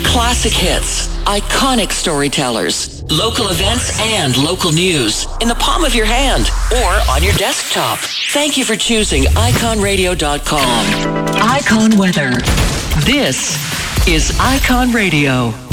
Classic hits, iconic storytellers, local events and local news in the palm of your hand or on your desktop. Thank you for choosing iconradio.com. Icon Weather. This is Icon Radio.